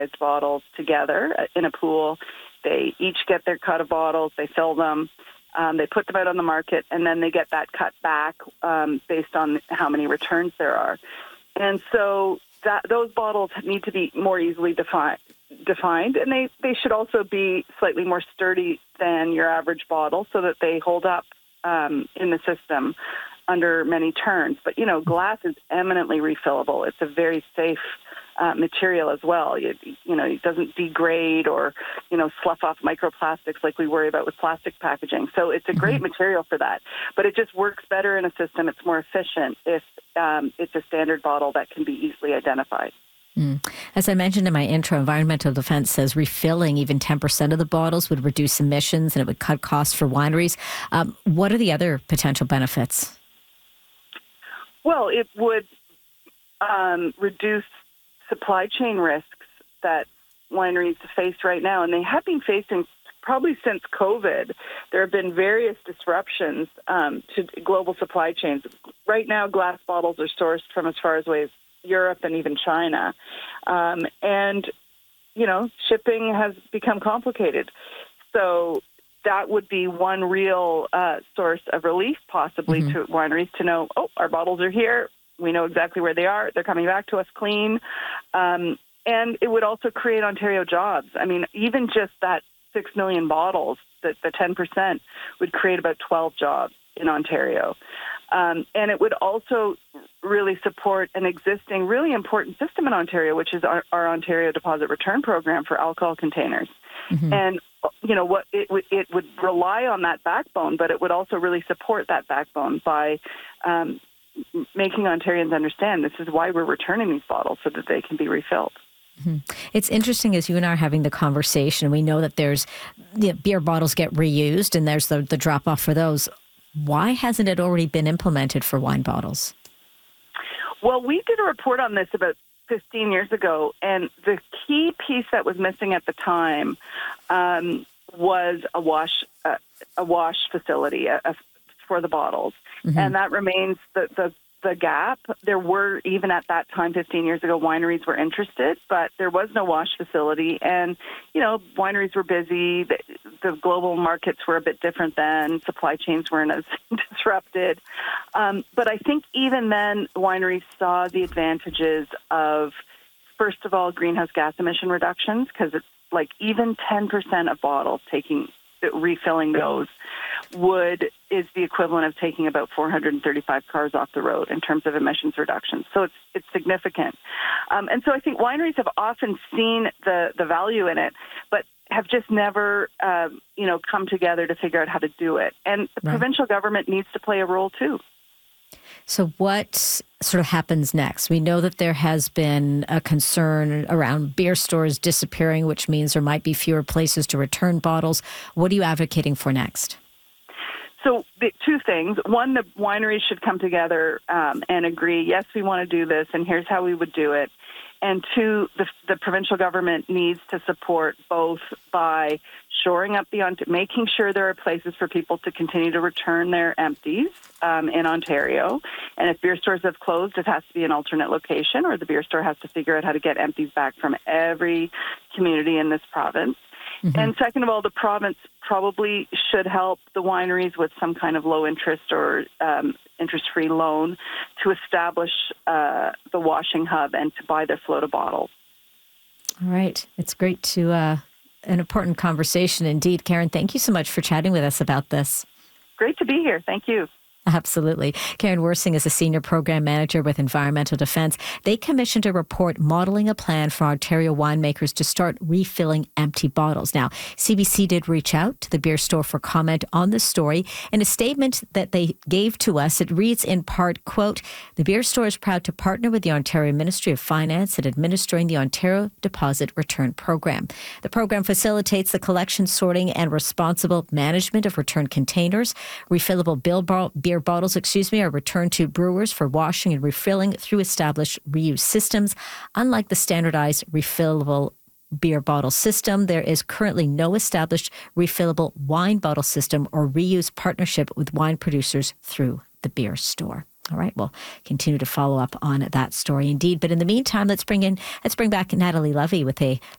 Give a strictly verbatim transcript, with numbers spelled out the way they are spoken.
bottles together in a pool. They each get their cut of bottles, they fill them, um, they put them out on the market, and then they get that cut back um, based on how many returns there are. And so that, those bottles need to be more easily defined, defined, and they, they should also be slightly more sturdy than your average bottle so that they hold up um, in the system under many turns. But, you know, glass is eminently refillable. It's a very safe uh, material as well. It, you know, it doesn't degrade or, you know, slough off microplastics like we worry about with plastic packaging. So it's a great mm-hmm. material for that. But it just works better in a system. It's more efficient if um, it's a standard bottle that can be easily identified. Mm. As I mentioned in my intro, Environmental Defence says refilling even ten percent of the bottles would reduce emissions and it would cut costs for wineries. Um, what are the other potential benefits? Well, it would um, reduce supply chain risks that wineries face right now, and they have been facing probably since COVID. There have been various disruptions um, to global supply chains. Right now, glass bottles are sourced from as far away as Europe and even China. Um, and, you know, shipping has become complicated. So that would be one real uh, source of relief possibly mm-hmm. to wineries to know, oh, our bottles are here. We know exactly where they are. They're coming back to us clean. Um, and it would also create Ontario jobs. I mean, even just that six million bottles, that the ten percent would create about twelve jobs in Ontario. Um, and it would also really support an existing really important system in Ontario, which is our, our Ontario Deposit Return Program for alcohol containers. Mm-hmm. And, you know, what it, w- it would rely on that backbone, but it would also really support that backbone by um, making Ontarians understand this is why we're returning these bottles so that they can be refilled. Mm-hmm. It's interesting as you and I are having the conversation, we know that there's the beer bottles get reused and there's the, the drop off for those. Why hasn't it already been implemented for wine bottles? Well, we did a report on this about fifteen years ago, and the key piece that was missing at the time um, was a wash uh, a wash facility uh, for the bottles, mm-hmm. and that remains the, the the gap. There were, even at that time, fifteen years ago, wineries were interested, but there was no wash facility. And, you know, wineries were busy. The, the global markets were a bit different then. Supply chains weren't as disrupted. Um, but I think even then, wineries saw the advantages of, first of all, greenhouse gas emission reductions, because it's like even ten percent of bottles taking refilling those would is the equivalent of taking about four hundred thirty-five cars off the road in terms of emissions reductions. So it's it's significant. Um, and so I think wineries have often seen the, the value in it, but have just never, um, you know, come together to figure out how to do it. And the right. provincial government needs to play a role too. So what sort of happens next? We know that there has been a concern around beer stores disappearing, which means there might be fewer places to return bottles. What are you advocating for next? So the two things. One, the wineries should come together um, and agree, yes, we want to do this, and here's how we would do it. And two, the, the provincial government needs to support both by shoring up the, making sure there are places for people to continue to return their empties um, in Ontario. And if beer stores have closed, it has to be an alternate location, or the beer store has to figure out how to get empties back from every community in this province. Mm-hmm. And second of all, the province probably should help the wineries with some kind of low interest or um, interest-free loan to establish uh, the washing hub and to buy their float of bottles. All right. It's great to, uh, an important conversation indeed. Karen, thank you so much for chatting with us about this. Great to be here. Thank you. Absolutely. Karen Worsing is a senior program manager with Environmental Defence. They commissioned a report modelling a plan for Ontario winemakers to start refilling empty bottles. Now, C B C did reach out to the beer store for comment on the story. In a statement that they gave to us, it reads in part, quote, "The beer store is proud to partner with the Ontario Ministry of Finance in administering the Ontario Deposit Return Program. The program facilitates the collection, sorting, and responsible management of return containers. Refillable bill bar- beer bottles, excuse me, are returned to brewers for washing and refilling through established reuse systems. Unlike the standardized refillable beer bottle system, there is currently no established refillable wine bottle system or reuse partnership with wine producers through the beer store." All right, we'll continue to follow up on that story indeed. But in the meantime, let's bring in, let's bring back Natalie Levy with a